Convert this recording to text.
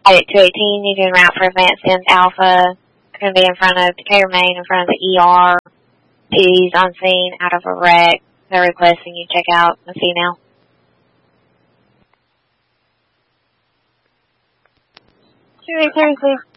at 218, you can route for advanced in Alpha. It's going to be in front of Decatur, Maine, in front of the ER. He's on scene out of a wreck. They're requesting you check out the female. Sure, seriously.